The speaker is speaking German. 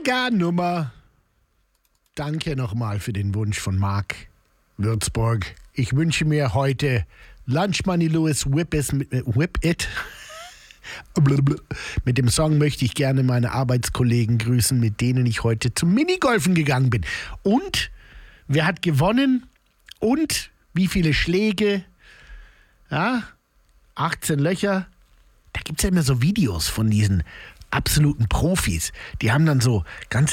Mega-Nummer. Danke nochmal für den Wunsch von Marc Würzburg. Ich wünsche mir heute Lunch Money Lewis Whip It. Mit dem Song möchte ich gerne meine Arbeitskollegen grüßen, mit denen ich heute zum Minigolfen gegangen bin. Und wer hat gewonnen? Und wie viele Schläge? Ja, 18 Löcher. Da gibt es ja immer so Videos von diesen absoluten Profis. Die haben dann so ganz